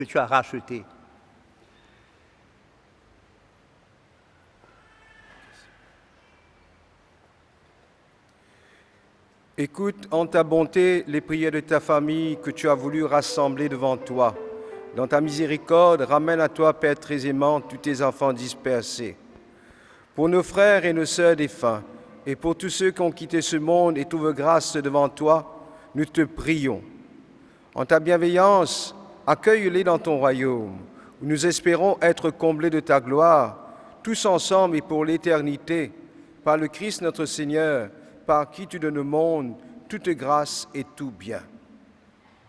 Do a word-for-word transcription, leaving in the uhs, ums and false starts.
que tu as racheté. Écoute en ta bonté les prières de ta famille que tu as voulu rassembler devant toi. Dans ta miséricorde, ramène à toi, Père très aimant, tous tes enfants dispersés. Pour nos frères et nos sœurs défunts, et pour tous ceux qui ont quitté ce monde et trouvent grâce devant toi, nous te prions. En ta bienveillance, accueille-les dans ton royaume, où nous espérons être comblés de ta gloire, tous ensemble et pour l'éternité, par le Christ notre Seigneur, par qui tu donnes au monde toute grâce et tout bien.